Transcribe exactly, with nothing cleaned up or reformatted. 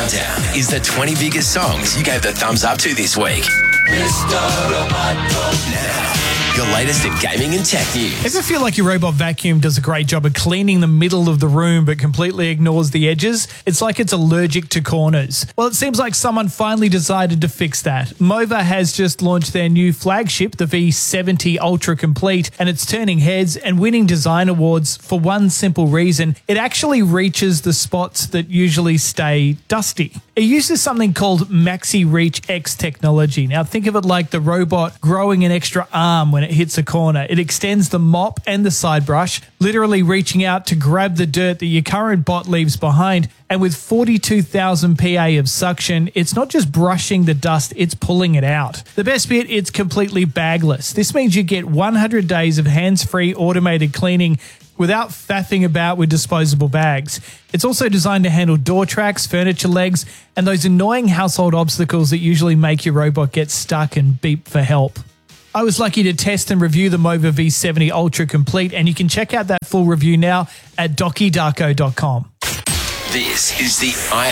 Countdown is the twenty biggest songs you gave the thumbs up to this week. Now, your latest in gaming and tech news. Ever feel like your robot vacuum does a great job of cleaning the middle of the room but completely ignores the edges? It's like it's allergic to corners. Well, it seems like someone finally decided to fix that. Mova has just launched their new flagship, the V seventy Ultra Complete, and it's turning heads and winning design awards for one simple reason. It actually reaches the spots that usually stay dusty. It uses something called Maxi Reach X technology. Now, think of it like the robot growing an extra arm when it hits a corner. It extends the mop and the side brush, literally reaching out to grab the dirt that your current bot leaves behind. And with forty-two thousand P A of suction, it's not just brushing the dust, it's pulling it out. The best bit, it's completely bagless. This means you get one hundred days of hands-free automated cleaning without faffing about with disposable bags. It's also designed to handle door tracks, furniture legs, and those annoying household obstacles that usually make your robot get stuck and beep for help. I was lucky to test and review the Mova V seventy Ultra Complete, and you can check out that full review now at docky darko dot com. This is the I